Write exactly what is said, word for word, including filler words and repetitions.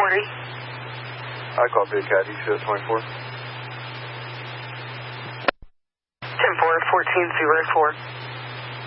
twenty. I copy Academy, C S twenty-four. ten four, fourteen zero four.